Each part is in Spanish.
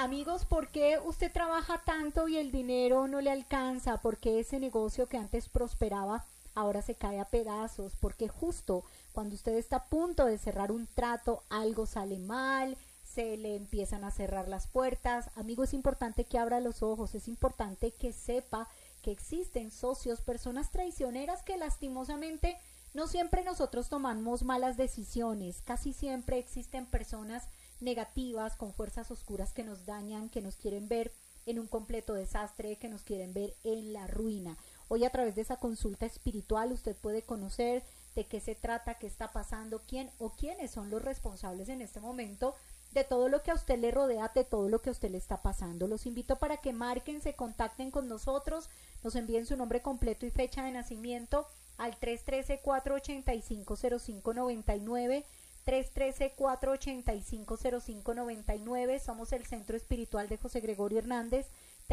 Amigos, ¿por qué usted trabaja tanto y el dinero no le alcanza? ¿Por qué ese negocio que antes prosperaba ahora se cae a pedazos? Porque justo cuando usted está a punto de cerrar un trato, algo sale mal, se le empiezan a cerrar las puertas. Amigo, es importante que abra los ojos, es importante que sepa que existen socios, personas traicioneras que lastimosamente no siempre nosotros tomamos malas decisiones, casi siempre existen personas negativas con fuerzas oscuras que nos dañan, que nos quieren ver en un completo desastre, que nos quieren ver en la ruina. Hoy a través de esa consulta espiritual usted puede conocer de qué se trata, qué está pasando, quién o quiénes son los responsables en este momento de todo lo que a usted le rodea, de todo lo que a usted le está pasando. Los invito para que marquen, se contacten con nosotros, nos envíen su nombre completo y fecha de nacimiento al 313-485-0599, 313-485-0599. Somos el Centro Espiritual de José Gregorio Hernández,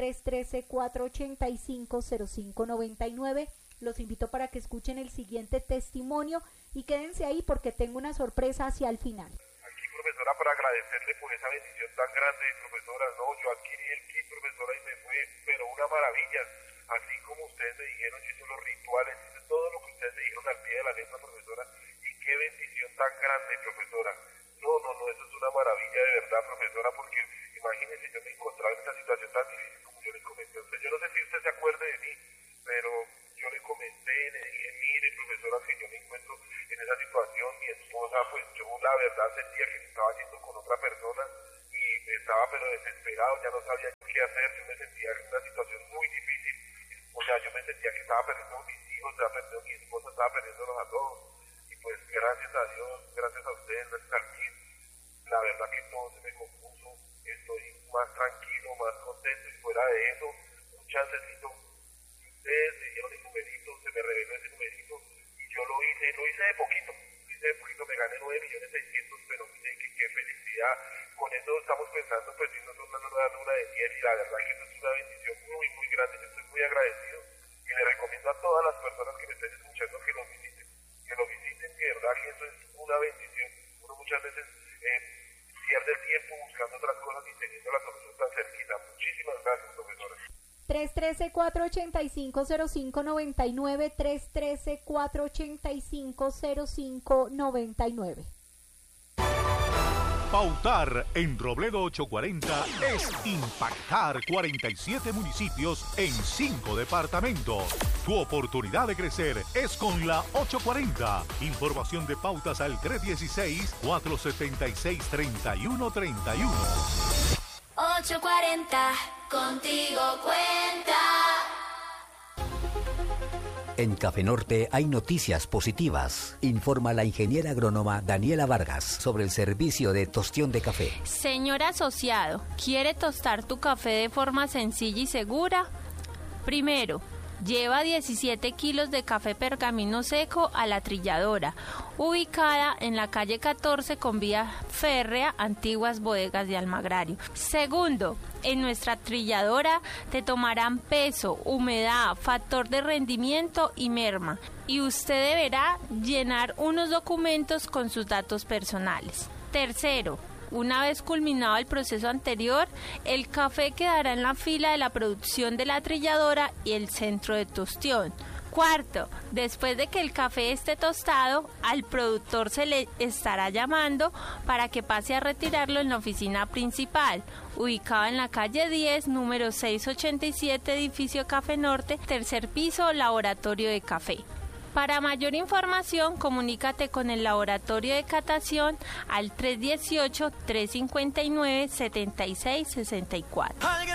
313-485-0599. Los invito para que escuchen el siguiente testimonio y quédense ahí porque tengo una sorpresa hacia el final. Aquí, profesora, para agradecerle por esa bendición tan grande, profesora. No, yo adquirí el kit, profesora, y me fue, pero una maravilla. Así como ustedes me dijeron, yo hice los rituales, hice todo lo que ustedes me dijeron al pie de la letra, profesora. Y qué bendición tan grande, profesora. No, eso es una maravilla de verdad, profesora, porque imagínense, yo me encontraba en esta situación tan difícil como yo le comenté a usted. Yo no sé si usted se acuerde de mí, pero yo le comenté, le dije, mire, profesora, que yo me encuentro en esa situación. Mi esposa, pues yo la verdad sentía que estaba yendo con otra persona y estaba pero desesperado, ya no sabía qué hacer. Yo me sentía en una situación muy difícil. O sea, yo me sentía que estaba perdiendo a mis hijos, estaba perdiendo a mi esposa, estaba perdiéndolos a todos. Y pues gracias a Dios, gracias a ustedes, gracias al kit, la verdad que todo se me compuso. Estoy más tranquilo, más contento, y fuera de eso, un chancecito. Ustedes me dieron el numerito, se me reveló ese numerito y yo lo hice de poquito, me gané 9.600.000, pero mire qué felicidad. Con eso estamos pensando pues irnos a una nueva luna de miel, y la verdad que eso es una bendición muy muy grande. Yo estoy muy agradecido y le recomiendo a todas las personas que me estén escuchando que lo visiten, de verdad que eso es una bendición. Uno muchas veces pierde el tiempo buscando otras cosas y teniendo la solución tan cerquita. Muchísimas gracias, profesora. 313-485-0599, 313-485-0599. Pautar en Robledo 840 es impactar 47 municipios en 5 departamentos. Tu oportunidad de crecer es con la 840. Información de pautas al 316-476-3131. 840, contigo cuenta. En Café Norte hay noticias positivas. Informa la ingeniera agrónoma Daniela Vargas sobre el servicio de tostión de café. Señor asociado, ¿quiere tostar tu café de forma sencilla y segura? Primero, lleva 17 kilos de café pergamino seco a la trilladora, ubicada en la calle 14 con vía férrea, antiguas bodegas de Almagrario. Segundo, en nuestra trilladora te tomarán peso, humedad, factor de rendimiento y merma, y usted deberá llenar unos documentos con sus datos personales. Tercero, una vez culminado el proceso anterior, el café quedará en la fila de la producción de la trilladora y el centro de tostión. Cuarto, después de que el café esté tostado, al productor se le estará llamando para que pase a retirarlo en la oficina principal, ubicada en la calle 10, número 687, edificio Café Norte, tercer piso, laboratorio de café. Para mayor información, comunícate con el laboratorio de catación al 318-359-7664.